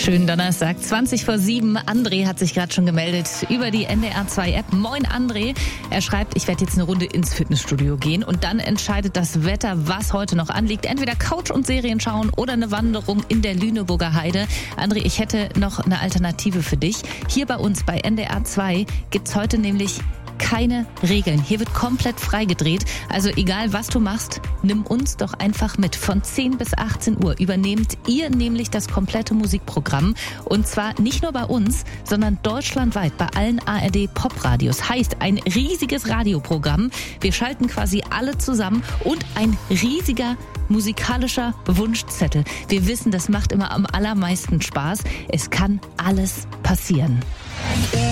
Schönen Donnerstag, 7:20. André hat sich gerade schon gemeldet über die NDR2-App. Moin André. Er schreibt, ich werde jetzt eine Runde ins Fitnessstudio gehen und dann entscheidet das Wetter, was heute noch anliegt. Entweder Couch und Serien schauen oder eine Wanderung in der Lüneburger Heide. André, ich hätte noch eine Alternative für dich. Hier bei uns bei NDR2 gibt's heute nämlich keine Regeln. Hier wird komplett frei gedreht. Also egal, was du machst, nimm uns doch einfach mit. Von 10 bis 18 Uhr übernehmt ihr nämlich das komplette Musikprogramm. Und zwar nicht nur bei uns, sondern deutschlandweit bei allen ARD-Pop-Radios. Heißt, ein riesiges Radioprogramm. Wir schalten quasi alle zusammen und ein riesiger musikalischer Wunschzettel. Wir wissen, das macht immer am allermeisten Spaß. Es kann alles passieren.